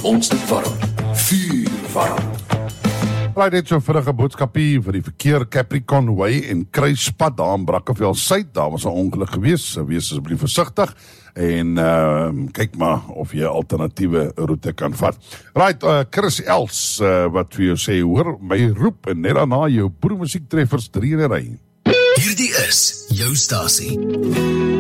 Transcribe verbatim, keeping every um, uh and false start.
ons dit warm. Vuur warm. Right, net so vinnige boodskapie vir die verkeer Capricorn Way en kruispad daar in Brackenfell Suid. Daar was 'n ongeluk gewees, wees asseblief versigtig en uh, kyk maar of jy 'n alternatiewe roete kan vat. Right, uh, Chris Els uh, wat vir jou sê, hoor my roep en net daarna jou boermusiektreffers drie in 'n ry. Hierdie is jou stasie.